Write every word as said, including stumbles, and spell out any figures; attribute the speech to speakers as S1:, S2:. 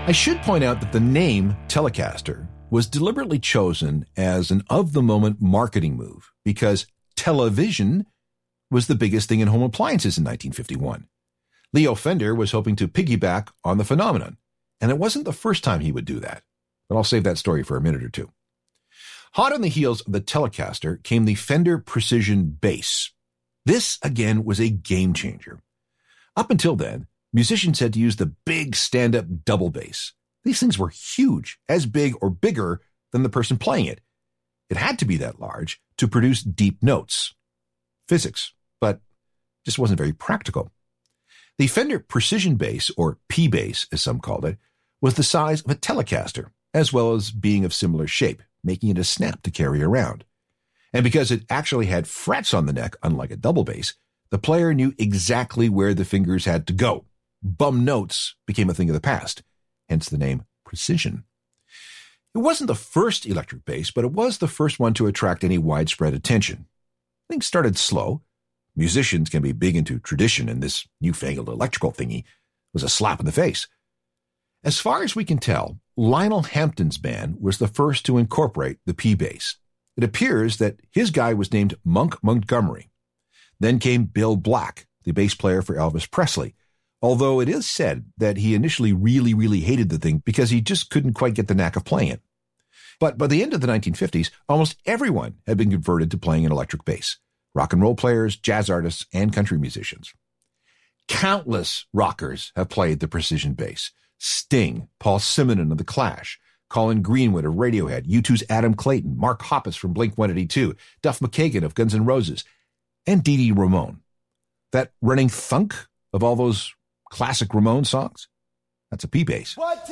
S1: I should point out that the name Telecaster was deliberately chosen as an of-the-moment marketing move because television was the biggest thing in home appliances in nineteen fifty-one. Leo Fender was hoping to piggyback on the phenomenon, and it wasn't the first time he would do that. But I'll save that story for a minute or two. Hot on the heels of the Telecaster came the Fender Precision Bass. This, again, was a game changer. Up until then, musicians had to use the big stand-up double bass. These things were huge, as big or bigger than the person playing it. It had to be that large to produce deep notes. Physics, but just wasn't very practical. The Fender Precision Bass, or P-Bass as some called it, was the size of a Telecaster, as well as being of similar shape, making it a snap to carry around. And because it actually had frets on the neck, unlike a double bass, the player knew exactly where the fingers had to go. Bum notes became a thing of the past, hence the name Precision. It wasn't the first electric bass, but it was the first one to attract any widespread attention. Things started slow. Musicians can be big into tradition, and this newfangled electrical thingy was a slap in the face. As far as we can tell, Lionel Hampton's band was the first to incorporate the P-Bass. It appears that his guy was named Monk Montgomery. Then came Bill Black, the bass player for Elvis Presley, although it is said that he initially really, really hated the thing because he just couldn't quite get the knack of playing it. But by the end of the nineteen fifties, almost everyone had been converted to playing an electric bass. Rock and roll players, jazz artists, and country musicians. Countless rockers have played the Precision Bass. Sting, Paul Simonon of The Clash, Colin Greenwood of Radiohead, U two's Adam Clayton, Mark Hoppus from Blink one eighty-two, Duff McKagan of Guns N' Roses, and Dee Dee Ramone. That running thunk of all those classic Ramone songs, that's a P-Bass.
S2: What